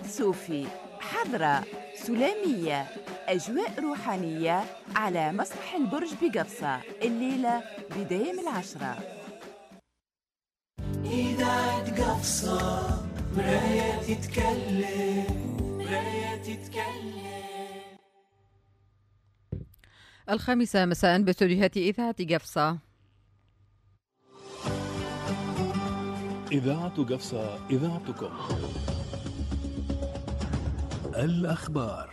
صوفي، حضرة، سلامية، أجواء روحانية على مسرح البرج بقفصة الليلة بداية من 10. إذاعة قفصة، مراية تتكلم، مراية تتكلم. 5 مساء باستوديوهات إذاعة قفصة. إذاعة قفصة، إذاعتكم. الأخبار.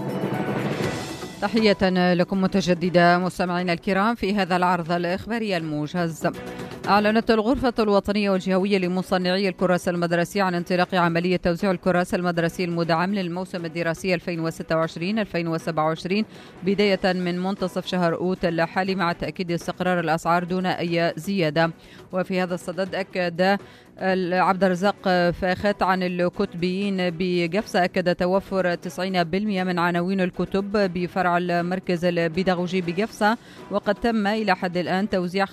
تحية لكم متجددة مستمعينا الكرام في هذا العرض الإخباري الموجز. أعلنت الغرفة الوطنية والجهوية لمصنعي الكراس المدرسية عن انطلاق عملية توزيع الكراس المدرسي المدعم للموسم الدراسي 2026-2027 بداية من منتصف شهر أوت الحالي، مع تأكيد استقرار الأسعار دون أي زيادة. وفي هذا الصدد أكد عبد الرزاق فاخت عن الكتبيين بقفصة أكد توفر 90% من عناوين الكتب بفرع المركز البيداغوجي بقفصة، وقد تم إلى حد الآن توزيع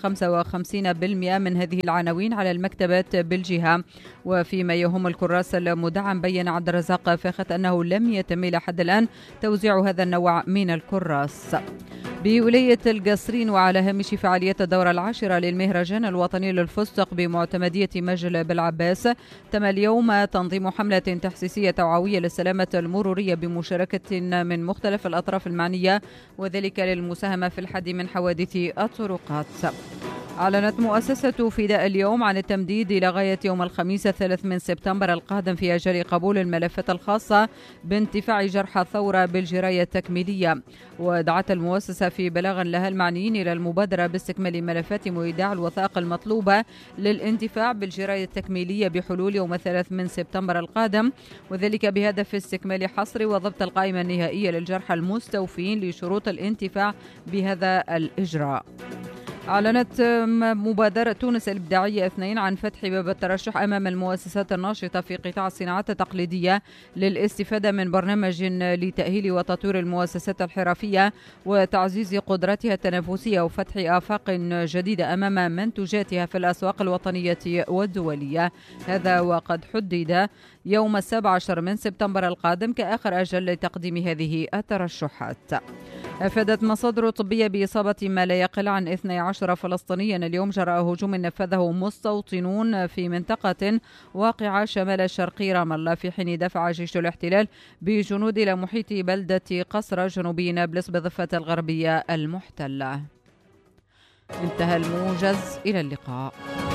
55% من هذه العناوين على المكتبات بالجهة. وفيما يهم الكراس المدعم، بين عبد الرزاق فاخت أنه لم يتم إلى حد الآن توزيع هذا النوع من الكراس. بولاية القصرين، وعلى هامش فعالية الدورة العاشرة للمهرجان الوطني للفستق بمعتمدية مجل بالعباس، تم اليوم تنظيم حملة تحسيسية توعوية للسلامة المرورية بمشاركة من مختلف الأطراف المعنية، وذلك للمساهمة في الحد من حوادث الطرقات. أعلنت مؤسسة فداء اليوم عن التمديد إلى غاية يوم الخميس 3 من سبتمبر القادم في أجل قبول الملفات الخاصة بانتفاع جرحى الثورة بالجراية التكميلية. ودعت المؤسسة في بلاغ لها المعنيين إلى المبادرة باستكمال ملفات وإيداع الوثائق المطلوبة للانتفاع بالجراية التكميلية بحلول يوم 3 من سبتمبر القادم، وذلك بهدف استكمال حصر وضبط القائمة النهائية للجرحى المستوفين لشروط الانتفاع بهذا الإجراء. أعلنت مبادرة تونس الإبداعية 2 عن فتح باب الترشح أمام المؤسسات الناشطة في قطاع الصناعات التقليدية للاستفادة من برنامج لتأهيل وتطوير المؤسسات الحرفية وتعزيز قدرتها التنافسية وفتح آفاق جديدة أمام منتوجاتها في الأسواق الوطنية والدولية. هذا وقد حدد يوم 17 من سبتمبر القادم كآخر أجل لتقديم هذه الترشحات. أفادت مصادر طبية بإصابة ما لا يقل عن 12 فلسطينيا اليوم جراء هجوم نفذه مستوطنون في منطقة واقعة شمال شرقي رام الله، في حين دفع جيش الاحتلال بجنود إلى محيط بلدة قصرة جنوبي نابلس بالضفة الغربية المحتلة. انتهى الموجز، إلى اللقاء.